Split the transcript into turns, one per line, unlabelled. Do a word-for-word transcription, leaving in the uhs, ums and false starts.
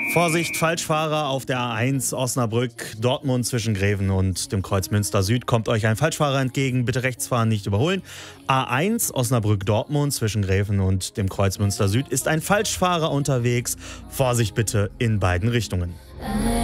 Vorsicht, Falschfahrer auf der A eins Osnabrück, Dortmund zwischen Greven und dem Kreuz Münster Süd. Kommt euch ein Falschfahrer entgegen, bitte rechts fahren, nicht überholen. A eins Osnabrück-Dortmund zwischen Greven und dem Kreuz Münster Süd ist ein Falschfahrer unterwegs. Vorsicht bitte in beiden Richtungen.